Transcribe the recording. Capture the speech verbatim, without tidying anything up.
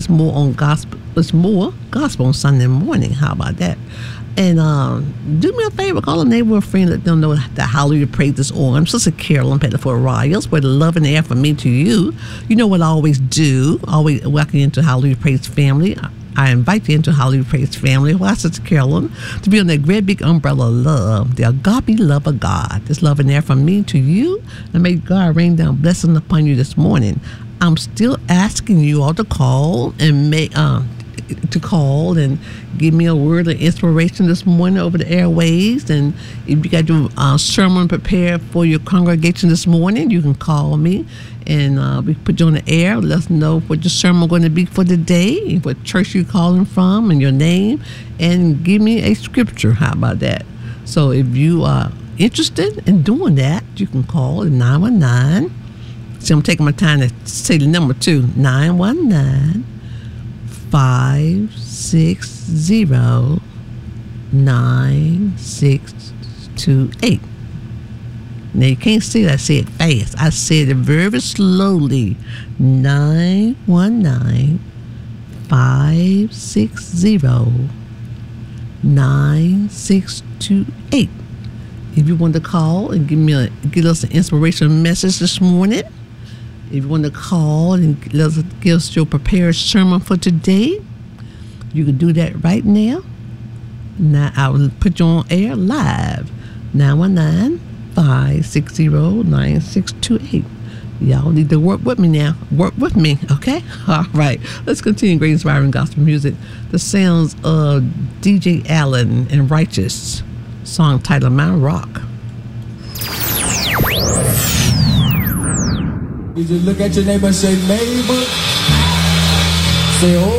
It's more on gospel. It's more gospel on Sunday morning. How about that? And um, do me a favor, call a neighbor or friend, let them know that Hallelujah Praise is on. Sister Carolyn Pettiford Riles, with love and air from me to you. You know what I always do. Always welcome you into Hallelujah Praise family. I invite you into Hallelujah Praise family. Well, Sister Carolyn, to be on that great big umbrella of love, the agape love of God. This love and air from me to you. And may God rain down blessing upon you this morning. I'm still asking you all to call and make um to call and give me a word of inspiration this morning over the airways. And if you got your uh, sermon prepared for your congregation this morning, you can call me and uh, we put you on the air. Let us know what your sermon going to be for the day, what church you're calling from, and your name, and give me a scripture. How about that? So if you are interested in doing that, you can call at nine one nine. See, I'm taking my time to say the number too. nine one nine, five six zero, nine six two eight. Now you can't see that I say it fast. I said it very slowly. nine one nine, five six zero, nine six two eight. If you want to call and give me a give us an inspirational message this morning, if you want to call and let us, give us your prepared sermon for today, you can do that right now. Now I will put you on air live. nine one nine, five six zero, nine six two eight. Y'all need to work with me now. Work with me, okay? All right. Let's continue great inspiring gospel music. The sounds of D J Allen and Righteous. Song titled Mount Rock. You just look at your neighbor and say, neighbor. Say, oh.